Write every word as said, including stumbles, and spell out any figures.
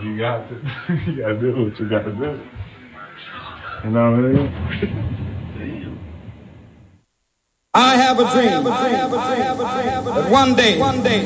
you got to, you got to do what you got to do. You know what I mean? I have a dream that one day, one day,